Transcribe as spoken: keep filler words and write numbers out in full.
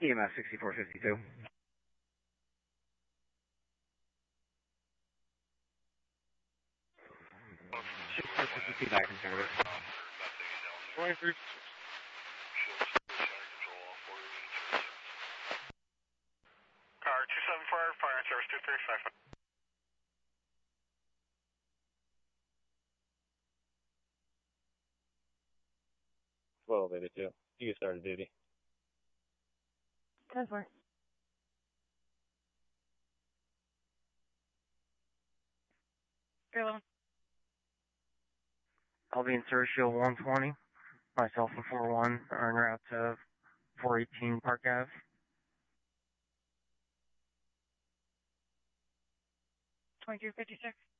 E M S sixty-four fifty-two. sixty-four fifty-two back in service. twenty-three. Car two seven four, fire and service two three five. twelve eighty-two. You get started duty. ten four. three eleven. I'll be in Sergio one twenty. Myself and four one are en route to four eighteen Park Ave. twenty-two fifty-six.